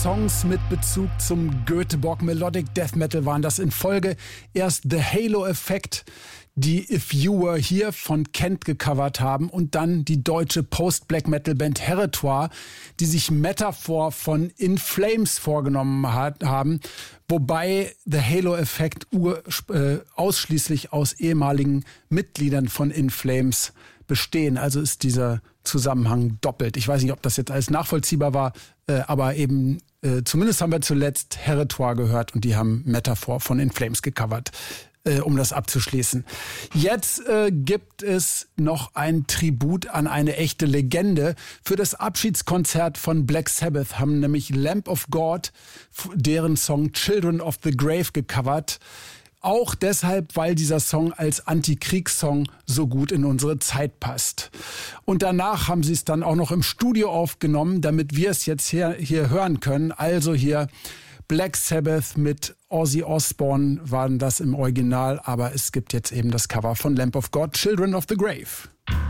Songs mit Bezug zum Göteborg Melodic Death Metal waren das in Folge. Erst The Halo Effect, die If You Were Here von Kent gecovert haben, und dann die deutsche Post-Black-Metal-Band Heretoire, die sich Metaphor von In Flames vorgenommen haben, wobei The Halo Effect ausschließlich aus ehemaligen Mitgliedern von In Flames bestehen. Also ist dieser Zusammenhang doppelt. Ich weiß nicht, ob das jetzt alles nachvollziehbar war, aber eben zumindest haben wir zuletzt Heretoire gehört und die haben Metaphor von In Flames gecovert, um das abzuschließen. Jetzt gibt es noch ein Tribut an eine echte Legende. Für das Abschiedskonzert von Black Sabbath haben nämlich Lamb of God deren Song Children of the Grave gecovert. Auch deshalb, weil dieser Song als Antikriegssong so gut in unsere Zeit passt. Und danach haben sie es dann auch noch im Studio aufgenommen, damit wir es jetzt hier hören können. Also hier Black Sabbath mit Ozzy Osbourne waren das im Original, aber es gibt jetzt eben das Cover von Lamb of God, Children of the Grave.